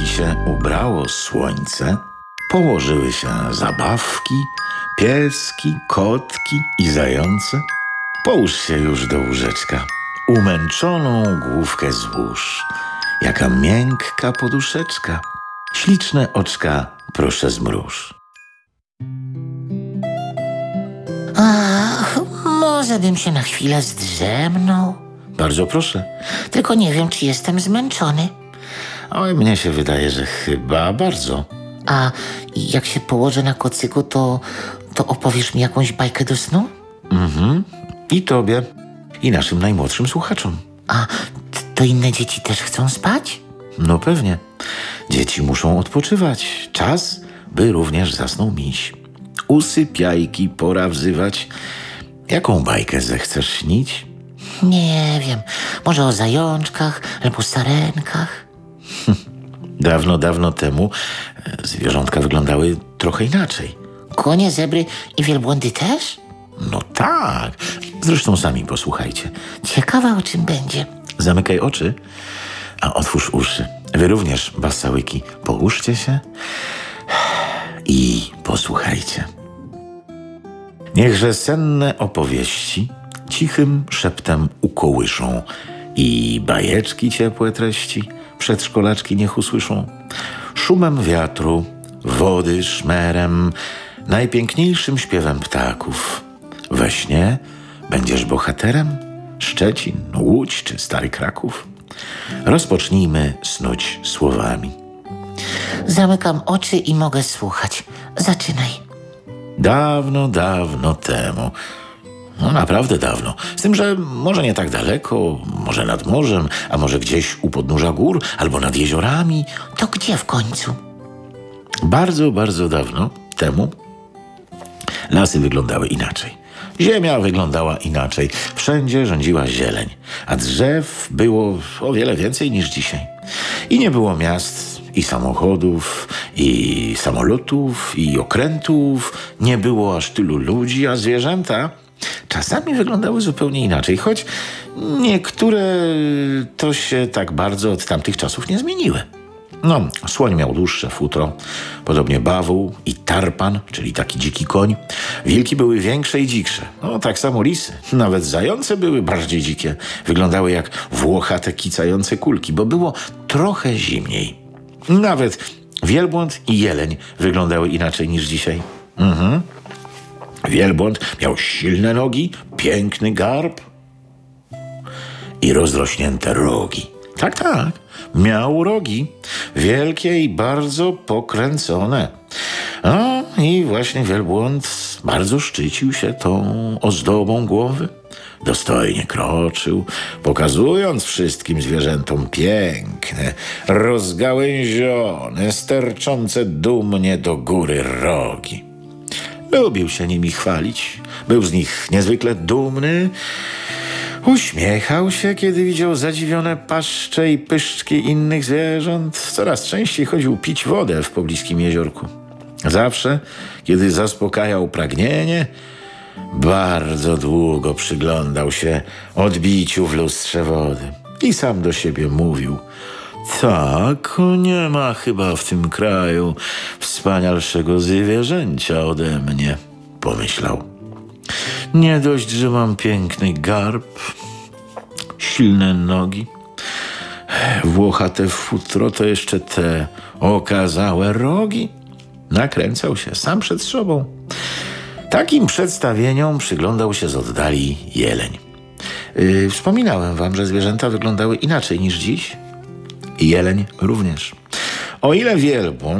się ubrało słońce, położyły się zabawki, pieski, kotki i zające. Połóż się już do łóżeczka, umęczoną główkę złóż. Jaka miękka poduszeczka, śliczne oczka proszę zmruż. Ach, może bym się na chwilę zdrzemnął. Bardzo proszę. Tylko nie wiem, czy jestem zmęczony. Oj, mnie się wydaje, że chyba bardzo. A jak się położę na kocyku, to opowiesz mi jakąś bajkę do snu? I tobie, i naszym najmłodszym słuchaczom. A to inne dzieci też chcą spać? No pewnie. Dzieci muszą odpoczywać. Czas, by również zasnął miś. Usypiajki pora wzywać. Jaką bajkę zechcesz śnić? Nie wiem, może o zajączkach albo sarenkach. Dawno, dawno temu zwierzątka wyglądały trochę inaczej. Konie, zebry i wielbłądy też? No tak. Zresztą sami posłuchajcie. Ciekawe, o czym będzie. Zamykaj oczy, a otwórz uszy. Wy również, basałyki, połóżcie się i posłuchajcie. Niechże senne opowieści cichym szeptem ukołyszą i bajeczki ciepłe treści przedszkolaczki niech usłyszą. Szumem wiatru, wody szmerem, najpiękniejszym śpiewem ptaków. We śnie będziesz bohaterem? Szczecin, Łódź czy Stary Kraków? Rozpocznijmy snuć słowami. Zamykam oczy i mogę słuchać. Zaczynaj. Dawno, dawno temu. No naprawdę dawno. Z tym, że może nie tak daleko, może nad morzem, a może gdzieś u podnóża gór, albo nad jeziorami. To gdzie w końcu? Bardzo, bardzo dawno temu lasy wyglądały inaczej. Ziemia wyglądała inaczej. Wszędzie rządziła zieleń, a drzew było o wiele więcej niż dzisiaj. I nie było miast, i samochodów, i samolotów, i okrętów. Nie było aż tylu ludzi, a zwierzęta czasami wyglądały zupełnie inaczej, choć niektóre to się tak bardzo od tamtych czasów nie zmieniły. No, słoń miał dłuższe futro, podobnie bawół i tarpan, czyli taki dziki koń. Wilki były większe i dziksze. No, tak samo lisy. Nawet zające były bardziej dzikie. Wyglądały jak włochate, kicające kulki, bo było trochę zimniej. Nawet wielbłąd i jeleń wyglądały inaczej niż dzisiaj. Wielbłąd miał silne nogi, piękny garb i rozrośnięte rogi. Tak, tak. Miał rogi, wielkie i bardzo pokręcone. No i właśnie wielbłąd bardzo szczycił się tą ozdobą głowy. Dostojnie kroczył, pokazując wszystkim zwierzętom piękne, rozgałęzione, sterczące dumnie do góry rogi. Lubił się nimi chwalić, był z nich niezwykle dumny. Uśmiechał się, kiedy widział zadziwione paszcze i pyszczki innych zwierząt. Coraz częściej chodził pić wodę w pobliskim jeziorku. Zawsze, kiedy zaspokajał pragnienie, bardzo długo przyglądał się odbiciu w lustrze wody. I sam do siebie mówił: tak, nie ma chyba w tym kraju wspanialszego zwierzęcia ode mnie, pomyślał. Nie dość, że mam piękny garb, silne nogi, włochate futro, to jeszcze te okazałe rogi. Nakręcał się sam przed sobą. Takim przedstawieniom przyglądał się z oddali jeleń. Wspominałem wam, że zwierzęta wyglądały inaczej niż dziś. I jeleń również. O ile wielbłąd